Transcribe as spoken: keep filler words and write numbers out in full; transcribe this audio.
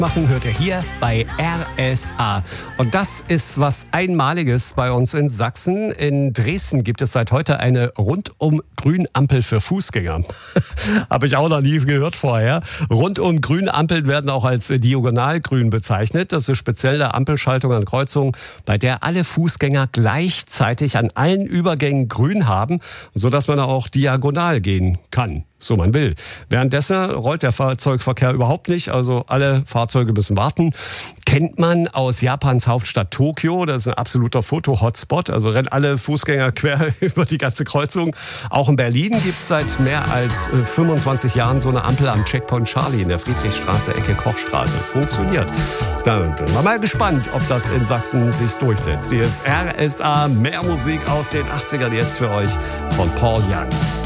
Machen hört ihr hier bei R S A. Und das ist was Einmaliges bei uns in Sachsen. In Dresden gibt es seit heute eine Rundum-Grün-Ampel für Fußgänger. Habe ich auch noch nie gehört vorher. Rundum-Grün-Ampeln werden auch als Diagonalgrün bezeichnet. Das ist spezielle Ampelschaltung an Kreuzungen, bei der alle Fußgänger gleichzeitig an allen Übergängen grün haben, sodass man auch diagonal gehen kann, so man will. Währenddessen rollt der Fahrzeugverkehr überhaupt nicht, also alle Fahrzeuge müssen warten. Kennt man aus Japans Hauptstadt Tokio, das ist ein absoluter Foto-Hotspot, also rennen alle Fußgänger quer über die ganze Kreuzung. Auch in Berlin gibt es seit mehr als fünfundzwanzig Jahren so eine Ampel am Checkpoint Charlie in der Friedrichstraße, Ecke Kochstraße. Funktioniert. Da bin ich mal gespannt, ob das in Sachsen sich durchsetzt. Hier ist R S A, mehr Musik aus den achtzigern jetzt für euch von Paul Young.